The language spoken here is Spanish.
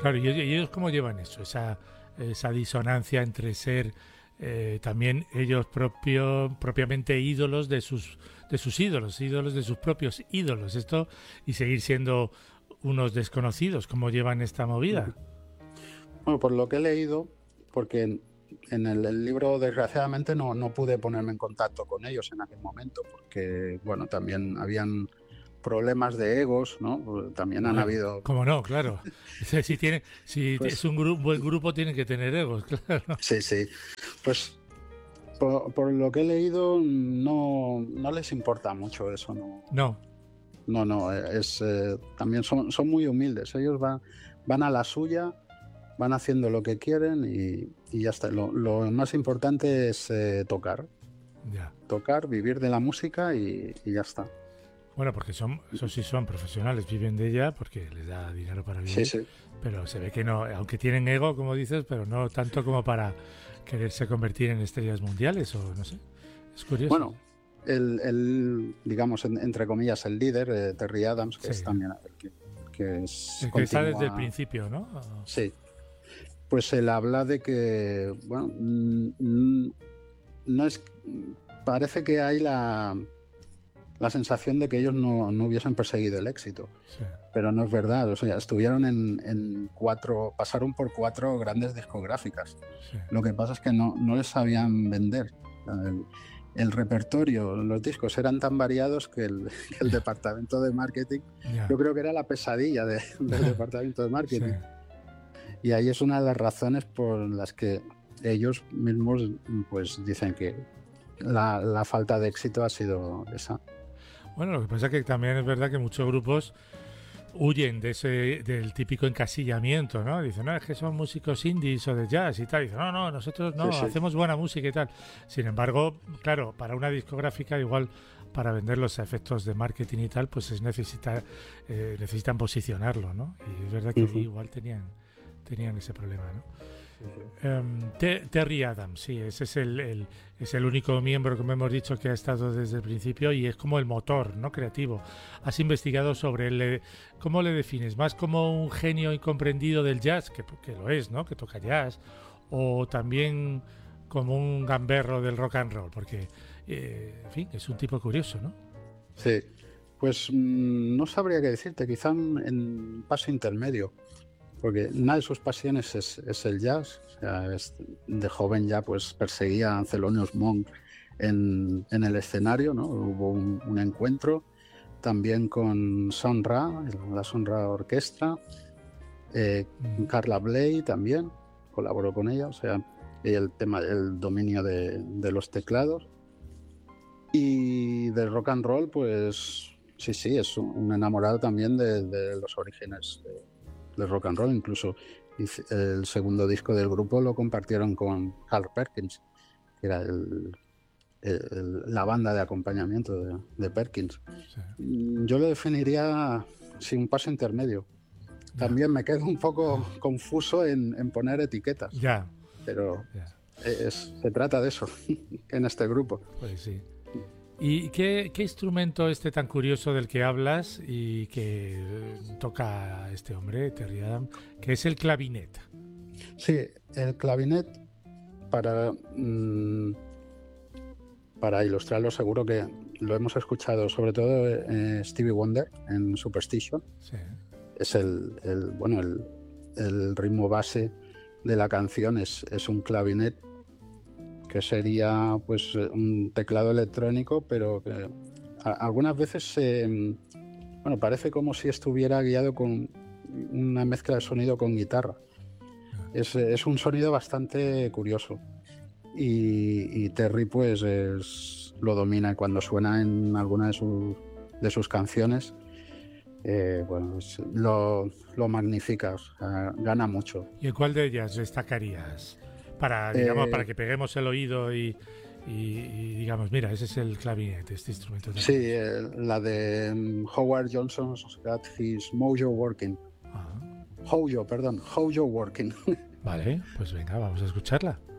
Claro, ¿y ellos cómo llevan eso? Esa disonancia entre ser también ellos propiamente ídolos de sus ídolos, ídolos de sus propios ídolos, esto, y seguir siendo unos desconocidos. ¿Cómo llevan esta movida? Bueno, por lo que he leído, porque en el libro desgraciadamente no pude ponerme en contacto con ellos en aquel momento, porque bueno, también habían problemas de egos, ¿no? También han Bueno, habido, ¿cómo no? Claro. Si es pues un buen grupo, tienen que tener egos, claro. sí, sí, pues por lo que he leído no les importa mucho eso, no, No, no, también son muy humildes, ellos van a la suya, van haciendo lo que quieren y ya está. Lo más importante es ya. tocar, vivir de la música y ya está. Bueno, porque eso sí son profesionales, viven de ella porque les da dinero para Sí, vivir, sí. pero se ve que no, aunque tienen ego, como dices, pero no tanto como para quererse convertir en estrellas mundiales o no sé. Es curioso. Bueno, digamos, entre comillas, el líder, Terry Adams, que Sí, es también el que el que está desde el continúa. principio, ¿no? Sí, pues él habla de que, bueno, no es. Parece que hay la sensación de que ellos no hubiesen perseguido el éxito, Sí, pero no es verdad. O sea, estuvieron pasaron por 4 grandes discográficas. sí. Lo que pasa es que no les sabían vender. El repertorio, los discos eran tan variados que el departamento de marketing, Ya. yo creo que era la pesadilla del departamento de Sí. marketing. Y ahí es una de las razones por las que ellos mismos pues dicen que la falta de éxito ha sido esa. Bueno, lo que pasa es que también es verdad que muchos grupos huyen del típico encasillamiento, ¿no? Dicen, no, es que son músicos indies o de jazz y tal. Dicen, no, nosotros Sí, no, sí. hacemos buena música y tal. Sin embargo, claro, para una discográfica igual para vender los efectos de marketing y tal, pues necesitan posicionarlo, ¿no? Y es verdad que allí Uh-huh. igual tenían ese problema, ¿no? Uh-huh. Terry Adams, sí, ese es el único miembro, como hemos dicho, que ha estado desde el principio y es como el motor, ¿no? Creativo. Has investigado sobre él. ¿Cómo le defines? ¿Más como un genio incomprendido del jazz, que lo es, ¿no? Que toca jazz, o también como un gamberro del rock and roll? Porque, en fin, es un tipo curioso, ¿no? Sí, pues no sabría qué decirte, quizá en paso intermedio, porque una de sus pasiones es el jazz. O sea, de joven ya pues perseguía a Thelonious Monk en el escenario, ¿no? Hubo un encuentro también con Sun Ra, la Sun Ra Orquestra, Carla Bley también colaboró con ella, o sea, el tema del dominio de los teclados. Y del rock and roll, pues sí, es un enamorado también de los orígenes del rock and roll. Incluso el segundo disco del grupo lo compartieron con Carl Perkins, que era la banda de acompañamiento de Perkins. Sí, Yo lo definiría sin un paso intermedio. ya, También me quedo un poco confuso en poner etiquetas, ya, pero ya. se trata de eso en este grupo. Pues sí. ¿Y qué instrumento este tan curioso del que hablas y que toca este hombre, Terry Adam, que es el clavinet? Sí, el clavinet, para, para ilustrarlo, seguro que lo hemos escuchado, sobre todo Stevie Wonder en Superstition. Sí, Es bueno, el ritmo base de la canción es un clavinet, que sería pues un teclado electrónico, pero que algunas veces bueno, parece como si estuviera guiado con una mezcla de sonido con guitarra. Es un sonido bastante curioso y Terry pues lo domina cuando suena en alguna de sus canciones. Bueno, lo magnifica, o sea, gana mucho. ¿y en cuál de ellas destacarías? Para, digamos, para Eh, que peguemos el oído y digamos, mira, ese es el clavinet, este instrumento tan sí, curioso. la de Howard Johnson's Got His Mojo Working. Ah, Hojo, perdón, Hojo Working. vale, pues venga, vamos a escucharla.